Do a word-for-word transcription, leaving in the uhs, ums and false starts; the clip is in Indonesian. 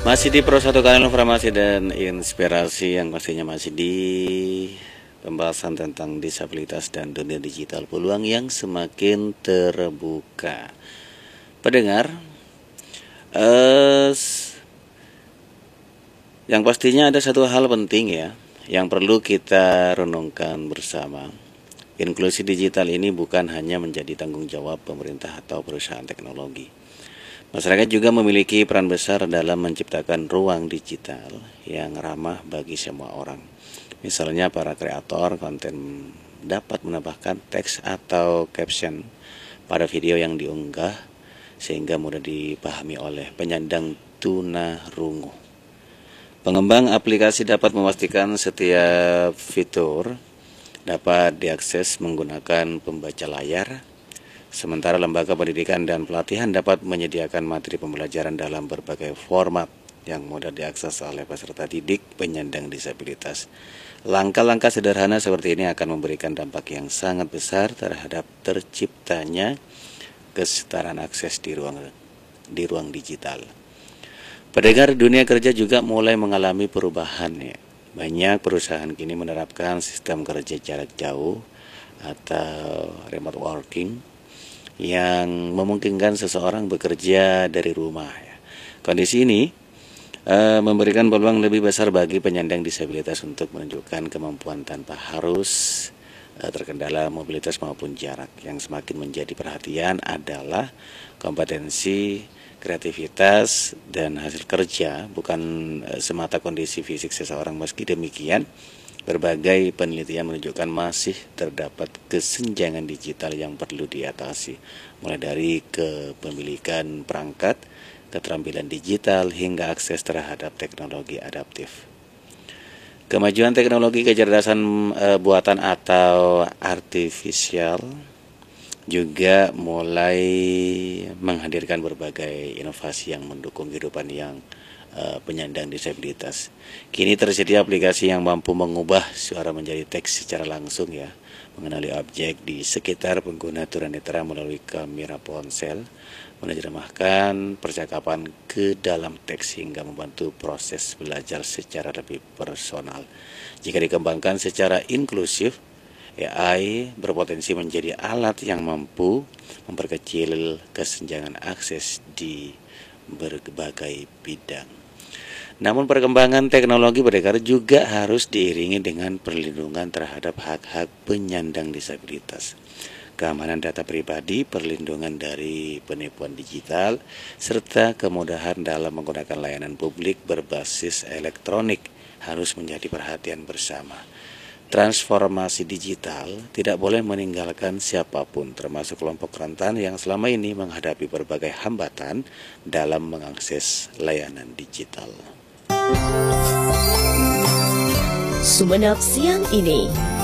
Masih di Pro satu Kanal Informasi dan Inspirasi yang pastinya masih di pembahasan tentang disabilitas dan dunia digital, peluang yang semakin terbuka. Pendengar, eh, yang pastinya ada satu hal penting ya, yang perlu kita renungkan bersama. Inklusi digital ini bukan hanya menjadi tanggung jawab pemerintah atau perusahaan teknologi. Masyarakat juga memiliki peran besar dalam menciptakan ruang digital yang ramah bagi semua orang. Misalnya para kreator konten dapat menambahkan teks atau caption pada video yang diunggah sehingga mudah dipahami oleh penyandang tunarungu. Pengembang aplikasi dapat memastikan setiap fitur dapat diakses menggunakan pembaca layar. Sementara lembaga pendidikan dan pelatihan dapat menyediakan materi pembelajaran dalam berbagai format yang mudah diakses oleh peserta didik penyandang disabilitas. Langkah-langkah sederhana seperti ini akan memberikan dampak yang sangat besar terhadap terciptanya kesetaraan akses di ruang di ruang digital. Pendengar, dunia kerja juga mulai mengalami perubahan ya. Banyak perusahaan kini menerapkan sistem kerja jarak jauh atau remote working yang memungkinkan seseorang bekerja dari rumah. Kondisi ini e, memberikan peluang lebih besar bagi penyandang disabilitas untuk menunjukkan kemampuan tanpa harus e, terkendala mobilitas maupun jarak. Yang semakin menjadi perhatian adalah kompetensi, kreativitas, dan hasil kerja, bukan e, semata kondisi fisik seseorang. Meski demikian, berbagai penelitian menunjukkan masih terdapat kesenjangan digital yang perlu diatasi, mulai dari kepemilikan perangkat, keterampilan digital, hingga akses terhadap teknologi adaptif. Kemajuan teknologi kecerdasan e, buatan atau artifisial juga mulai menghadirkan berbagai inovasi yang mendukung kehidupan yang penyandang disabilitas. Kini tersedia aplikasi yang mampu mengubah suara menjadi teks secara langsung ya, mengenali objek di sekitar pengguna tunanetra melalui kamera ponsel, menerjemahkan percakapan ke dalam teks hingga membantu proses belajar secara lebih personal. Jika dikembangkan secara inklusif, A I berpotensi menjadi alat yang mampu memperkecil kesenjangan akses di berbagai bidang. Namun perkembangan teknologi pendengar juga harus diiringi dengan perlindungan terhadap hak-hak penyandang disabilitas. Keamanan data pribadi, perlindungan dari penipuan digital, serta kemudahan dalam menggunakan layanan publik berbasis elektronik harus menjadi perhatian bersama. Transformasi digital tidak boleh meninggalkan siapapun, termasuk kelompok rentan yang selama ini menghadapi berbagai hambatan dalam mengakses layanan digital. Sumenep siang ini.